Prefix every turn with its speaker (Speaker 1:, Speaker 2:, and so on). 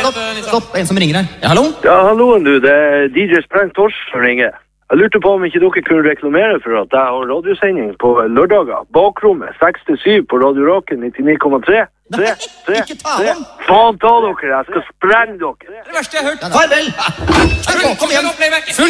Speaker 1: stopp, en som ringer her. Ja, hallo?
Speaker 2: Ja, halloen du, det DJ Spreng Tors som ringer. Jeg lurte på om ikke dere kunne reklamere for at jeg har radiosending på lørdager. Bakrommet, 6-7 på Radio Rocken 99,3.
Speaker 1: Nei, ikke ta om!
Speaker 2: Faen ta dere, jeg skal sprenge dere.
Speaker 1: Det verste jeg har hørt. Farvel! Kom igjen!